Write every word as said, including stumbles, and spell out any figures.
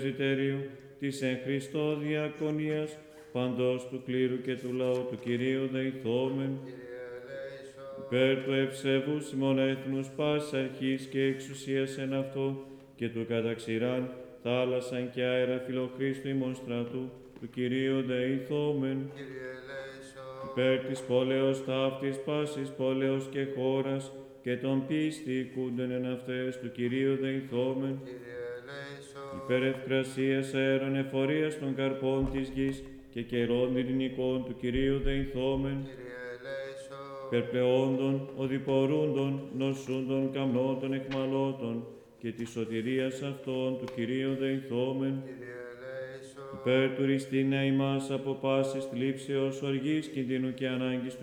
Πρεσβυτέριου της εν Χριστώ διακονίας, παντός του κλήρου και του λαού του Κυρίου δεηθόμεν. Υπέρ του ευσεβούς ημών έθνους πάσης αρχής και εξουσίας εν αυτό, και του καταξηράν θάλασσαν και αέρα φιλοχρίστου ημών στρατού, του Κυρίου δεηθόμεν. Υπέρ της πόλεως ταύτης πάσης πόλεως και χώρας, και των πίστη οικούντεν εν αυτές, του Κυρίου δεηθόμεν. Υπέρ ευκρασίας αέρων εφορίας των καρπών της γης, και καιρών ειρηνικών του Κυρίου δεηθόμεν. Υπερπλεόντων, οδηπορούντων, νοσούντων, καμνότων, εκμαλώτων, και της σωτηρίας αυτών του Κυρίου δεηθόμεν. Υπέρ του ριστήνε ημάς από πάσης θλίψεως, οργής, κινδύνου και ανάγκης του